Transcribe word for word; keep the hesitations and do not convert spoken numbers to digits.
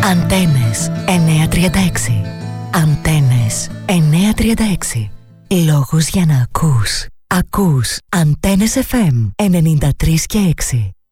Αντένες εννιακόσια τριάντα έξι. Αντένες εννιακόσια τριάντα έξι. Λόγος για να ακούς. Ακούς Αντένες εφ εμ ενενήντα τρία και έξι.